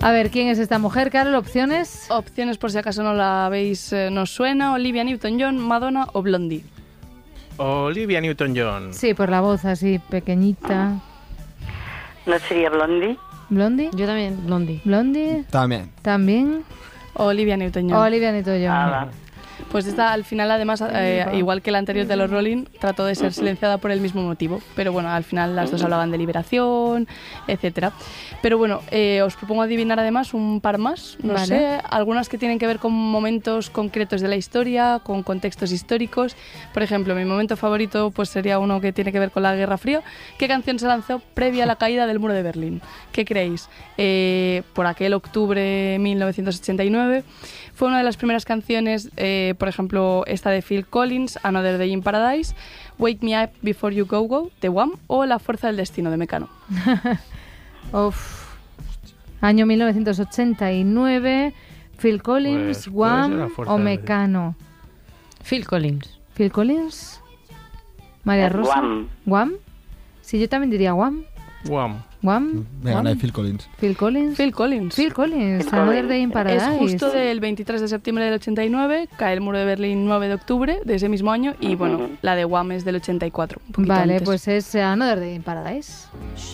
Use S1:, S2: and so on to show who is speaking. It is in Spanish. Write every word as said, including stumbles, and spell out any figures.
S1: A ver, ¿quién es esta mujer, Carol? ¿Opciones?
S2: Opciones por si acaso no la veis, eh, nos suena. Olivia Newton-John, Madonna o Blondie.
S3: Olivia Newton-John.
S1: Sí, por la voz así pequeñita.
S4: ¿No sería Blondie?
S1: ¿Blondie?
S5: Yo también, Blondie.
S1: ¿Blondie?
S6: También.
S1: ¿También?
S2: Olivia Newton-John.
S1: Olivia Newton-John.
S4: Ah,
S2: Pues esta al final además, eh, igual que la anterior de los Rolling, trató de ser silenciada por el mismo motivo. Pero bueno, al final las dos hablaban de liberación, etcétera. Pero bueno, eh, os propongo adivinar además un par más, no
S1: Vale.
S2: sé, algunas que tienen que ver con momentos concretos de la historia, con contextos históricos. Por ejemplo, mi momento favorito pues sería uno que tiene que ver con la Guerra Fría. ¿Qué canción se lanzó previa a la caída del muro de Berlín? ¿Qué creéis? Eh, por aquel octubre de mil novecientos ochenta y nueve fue una de las primeras canciones, eh, por ejemplo, esta de Phil Collins, Another Day in Paradise, Wake Me Up Before You Go Go, de Wham, o La Fuerza del Destino, de Mecano.
S1: Uf. Año mil novecientos ochenta y nueve, Phil Collins,
S3: Pues, puede ser
S1: Wham
S3: La Fuerza
S1: o
S3: del-
S1: Mecano.
S5: Phil Collins.
S1: Phil Collins, María
S4: Es
S1: Rosa.
S4: Wham.
S1: Wham. Sí, yo también diría Wham.
S3: Guam.
S1: Wham.
S6: Me
S1: Wham.
S6: gana Phil Collins.
S1: Phil Collins.
S2: Phil Collins.
S1: Phil Collins,
S4: Phil
S1: Another
S4: Collins.
S1: Day in Paradise.
S2: Es justo del veintitrés de septiembre del ochenta y nueve, cae el muro de Berlín nueve de octubre de ese mismo año y bueno, la de Wham es del ochenta y cuatro. Un poquito
S1: Vale,
S2: antes.
S1: pues es Another Day in Paradise.